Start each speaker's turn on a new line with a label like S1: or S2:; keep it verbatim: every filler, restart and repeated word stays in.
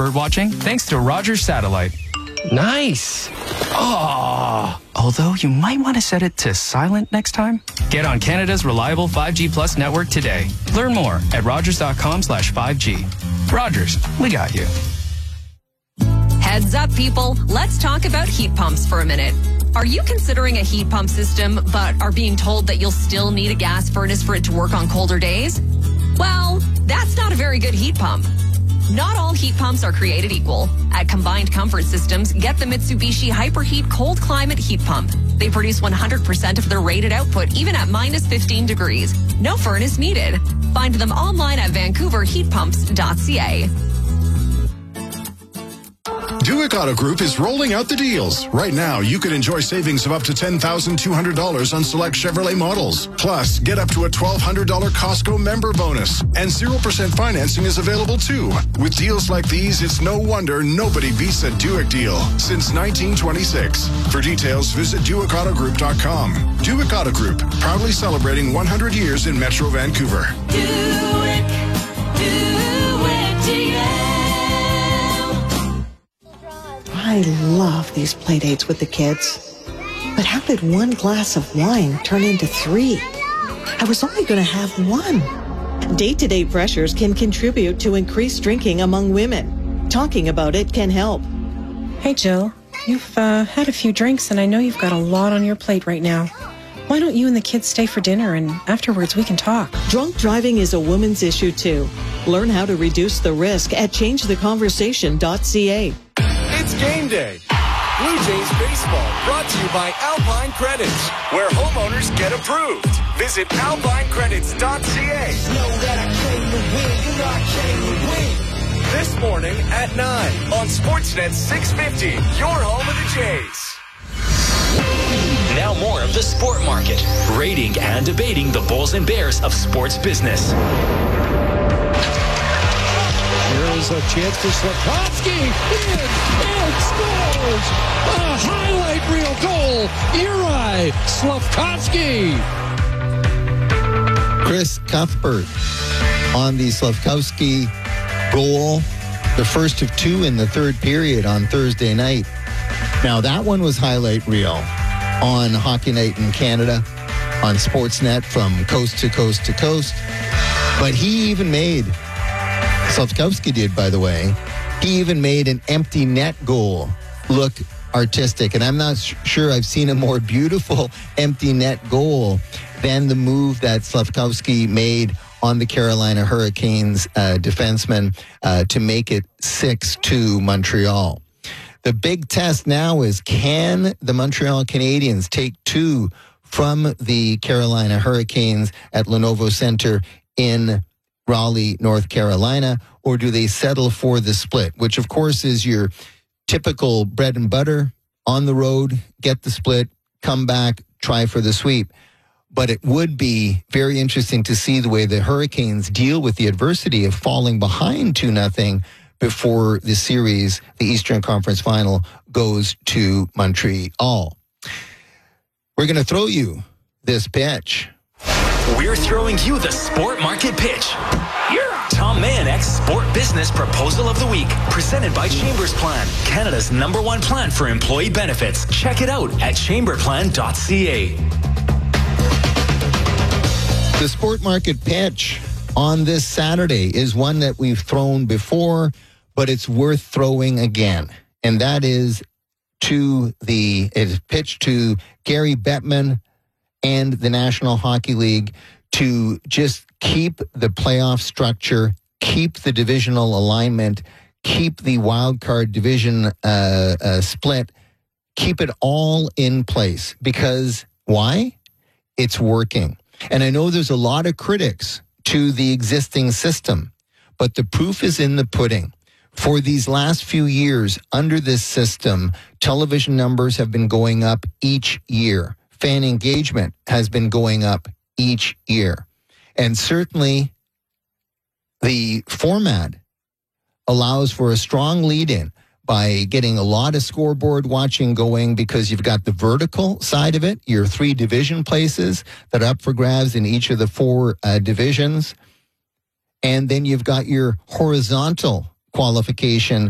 S1: birdwatching thanks to Rogers Satellite. Nice. Oh, although you might want to set it to silent next time. Get on Canada's reliable five G Plus network today. Learn more at rogers.com slash 5G. Rogers, we got you.
S2: Heads up, people. Let's talk about heat pumps for a minute. Are you considering a heat pump system, but are being told that you'll still need a gas furnace for it to work on colder days? Well, that's not a very good heat pump. Not all heat pumps are created equal. At Combined Comfort Systems, get the Mitsubishi Hyperheat Cold Climate Heat Pump. They produce one hundred percent of their rated output, even at minus fifteen degrees. No furnace needed. Find them online at vancouver heat pumps dot c a.
S3: Duick Auto Group is rolling out the deals. Right now, you can enjoy savings of up to ten thousand two hundred dollars on select Chevrolet models. Plus, get up to a twelve hundred dollars Costco member bonus. And zero percent financing is available too. With deals like these, it's no wonder nobody beats a Duick deal since nineteen twenty-six. For details, visit Duick Auto Group dot com. Duick Auto Group, proudly celebrating one hundred years in Metro Vancouver.
S4: Duick, Duick G M.
S5: I love these play dates with the kids. But how did one glass of wine turn into three? I was only going to have one. Day-to-day pressures can contribute to increased drinking among women. Talking about it can help.
S6: Hey, Jill. You've uh, had a few drinks, and I know you've got a lot on your plate right now. Why don't you and the kids stay for dinner, and afterwards we can talk?
S5: Drunk driving is a woman's issue, too. Learn how to reduce the risk at change the conversation dot c a.
S7: It's game day. Blue Jays baseball brought to you by Alpine Credits, where homeowners get approved. Visit alpine credits dot c a.
S4: Know that I came to win, you know I came to win.
S7: This morning at nine on Sportsnet six fifty, your home of the Jays.
S8: Now more of the Sport Market, rating and debating the Bulls and Bears of sports business.
S9: Here is a chance for Slafkovsky. In and scores! A highlight reel goal. Uri Slafkovsky.
S10: Chris Cuthbert on the Slafkovsky goal. The first of two in the third period on Thursday night. Now that one was highlight reel on Hockey Night in Canada on Sportsnet from coast to coast to coast. But he even made, Slafkovsky did, by the way, he even made an empty net goal look artistic. And I'm not sh- sure I've seen a more beautiful empty net goal than the move that Slafkovsky made on the Carolina Hurricanes uh, defenseman uh, to make it six two Montreal. The big test now is, can the Montreal Canadiens take two from the Carolina Hurricanes at Lenovo Center in Raleigh, North Carolina, or do they settle for the split, which of course is your typical bread and butter, on the road, get the split, come back, try for the sweep. But it would be very interesting to see the way the Hurricanes deal with the adversity of falling behind two nothing before the series, the Eastern Conference Final, goes to Montreal. We're going to throw you this pitch.
S8: We're throwing you the Sport Market Pitch. Tom Mayenek's Sport Business Proposal of the Week, presented by Chambers Plan, Canada's number one plan for employee benefits. Check it out at chamber plan dot c a.
S10: The Sport Market Pitch on this Saturday is one that we've thrown before, but it's worth throwing again. And that is to the, it's pitched to Gary Bettman and the National Hockey League to just keep the playoff structure, keep the divisional alignment, keep the wild card division uh, uh, split, keep it all in place. Because why? It's working. And I know there's a lot of critics to the existing system, but the proof is in the pudding. For these last few years under this system, television numbers have been going up each year. Fan engagement has been going up each year. And certainly the format allows for a strong lead-in by getting a lot of scoreboard watching going, because you've got the vertical side of it, your three division places that are up for grabs in each of the four uh, divisions. And then you've got your horizontal qualification